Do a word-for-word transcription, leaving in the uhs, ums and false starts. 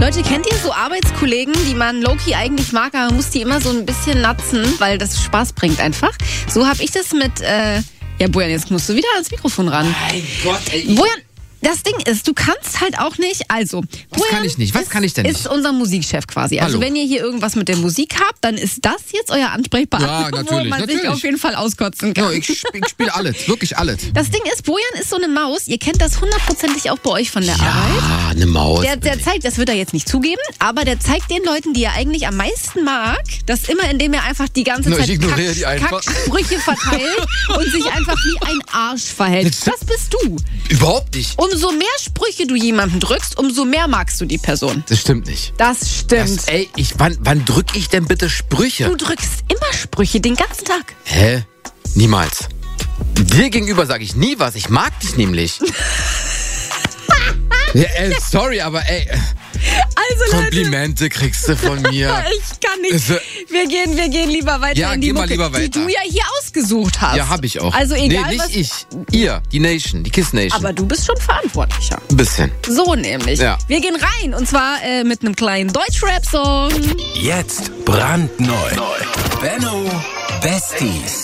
Leute, kennt ihr so Arbeitskollegen, die man low-key eigentlich mag, aber man muss die immer so ein bisschen natzen, weil das Spaß bringt einfach? So habe ich das mit, äh, ja Bojan, jetzt musst du wieder ans Mikrofon ran. Mein Gott, ey. Bojan, das Ding ist, du kannst halt auch nicht, also... Was Bojan kann ich nicht? Was ist, kann ich denn nicht? Ist unser Musikchef quasi. Also Hallo. wenn ihr hier irgendwas mit der Musik habt, dann ist das jetzt euer Ansprechpartner, Ja, wo natürlich, man sich natürlich. auf jeden Fall auskotzen kann. Ja, ich sp- ich spiele alles, wirklich alles. Das Ding ist, Bojan ist so eine Maus, ihr kennt das hundertprozentig auch bei euch von der Arbeit. Ja, eine Maus. Der, der zeigt, das wird er jetzt nicht zugeben, aber der zeigt den Leuten, die er eigentlich am meisten mag, das immer, indem er einfach die ganze Nur ich Zeit ignoriere Kack, die einfach. Kacksprüche verteilt und sich einfach wie ein Arsch verhält. Das bist du. Überhaupt nicht. Umso mehr Sprüche du jemanden drückst, umso mehr magst du die Person. Das stimmt nicht. Das stimmt. Das, ey, ich, wann, wann drück ich denn bitte Sprüche? Du drückst immer Sprüche, den ganzen Tag. Hä? Niemals. Dir gegenüber sage ich nie was. Ich mag dich nämlich. Ja, ey, sorry, aber ey, Also Leute, Komplimente kriegst du von mir. ich kann nicht. Also- Wir gehen, wir gehen lieber weiter Ja, in die geh mal Mucke, lieber die weiter. du ja hier ausgesucht hast. Ja, hab ich auch. Also egal, nee, nicht was... ich. Ihr, die Nation, die Kiss Nation. Aber du bist schon verantwortlicher. Ein bisschen. So nämlich. Ja. Wir gehen rein und zwar äh, mit einem kleinen Deutsch-Rap-Song. Jetzt brandneu. Benno Besties.